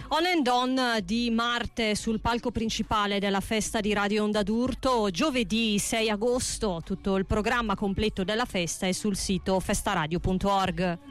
On and On di Marte sul palco principale della festa di Radio Onda d'Urto, giovedì 6 agosto. Tutto il programma completo della festa è sul sito festaradio.org.